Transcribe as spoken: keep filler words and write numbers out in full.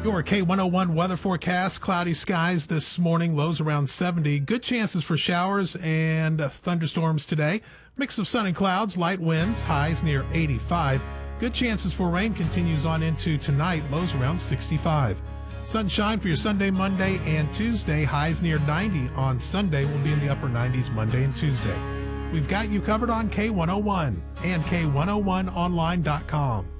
Your K one oh one weather forecast, cloudy skies this morning, lows around seventy. Good chances for showers and uh, thunderstorms today. Mix of sun and clouds, light winds, highs near eighty-five. Good chances for rain continues on into tonight, lows around sixty-five. Sunshine for your Sunday, Monday, and Tuesday. Highs near ninety on Sunday. Will be in the upper nineties Monday and Tuesday. We've got you covered on K one oh one and K one oh one online dot com.